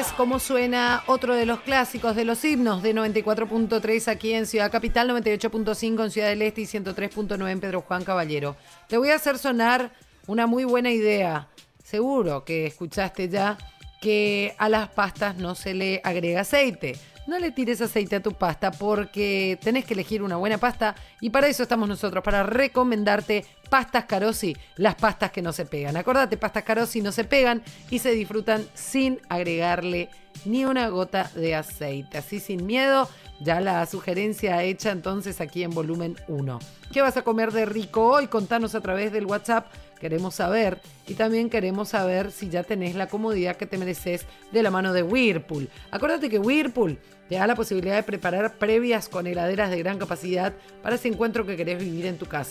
cómo suena otro de los clásicos de los himnos de 94.3 aquí en Ciudad Capital, 98.5 en Ciudad del Este y 103.9 en Pedro Juan Caballero. Te voy a hacer sonar una muy buena idea. Seguro que escuchaste ya que a las pastas no se le agrega aceite. No le tires aceite a tu pasta porque tenés que elegir una buena pasta y para eso estamos nosotros, para recomendarte Pastas Carosi, las pastas que no se pegan. Acordate, Pastas Carosi no se pegan y se disfrutan sin agregarle ni una gota de aceite. Así sin miedo, ya la sugerencia hecha entonces aquí en volumen 1. ¿Qué vas a comer de rico hoy? Contanos a través del WhatsApp. Queremos saber y también queremos saber si ya tenés la comodidad que te mereces de la mano de Whirlpool. Acuérdate que Whirlpool te da la posibilidad de preparar previas con heladeras de gran capacidad para ese encuentro que querés vivir en tu casa.